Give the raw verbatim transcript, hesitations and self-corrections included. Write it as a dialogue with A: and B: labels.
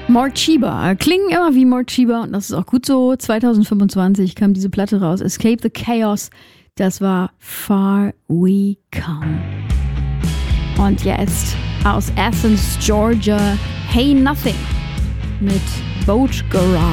A: Morcheeba. Klingen immer wie Morcheeba und das ist auch gut so. zwanzig fünfundzwanzig kam diese Platte raus. Escape the Chaos. Das war Far We Come. Und jetzt aus Athens, Georgia, Hey Nothing mit Boat Garage.